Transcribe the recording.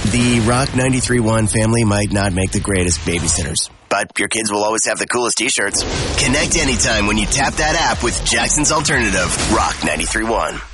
The Rock 93.1 family might not make the greatest babysitters, but your kids will always have the coolest t-shirts. Connect anytime when you tap that app with Jackson's Alternative, Rock 93.1.